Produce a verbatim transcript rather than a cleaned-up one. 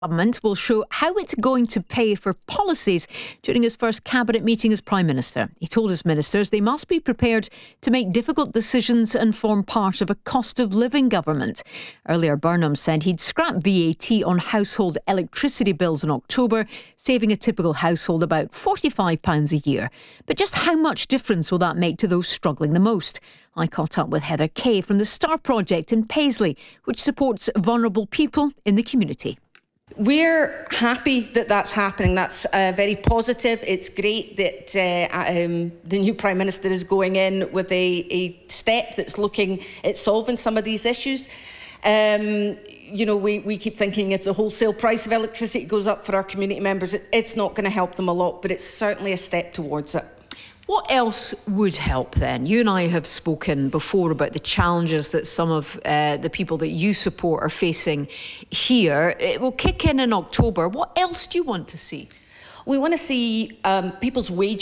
Government will show how it's going to pay for policies during his first cabinet meeting as Prime Minister. He told his ministers they must be prepared to make difficult decisions and form part of a cost of living government. Earlier, Burnham said he'd scrap V A T on household electricity bills in October, saving a typical household about forty-five pounds a year. But just how much difference will that make to those struggling the most? I caught up with Heather Kay from the Star Project in Paisley, which supports vulnerable people in the community. We're happy that that's happening. That's uh, very positive. It's great that uh, um, the new Prime Minister is going in with a, a step that's looking at solving some of these issues. Um, you know, we, we keep thinking if the wholesale price of electricity goes up for our community members, it, it's not going to help them a lot, but it's certainly a step towards it. What else would help then? You and I have spoken before about the challenges that some of uh, the people that you support are facing here. It will kick in in October. What else do you want to see? We want to see um, people's wages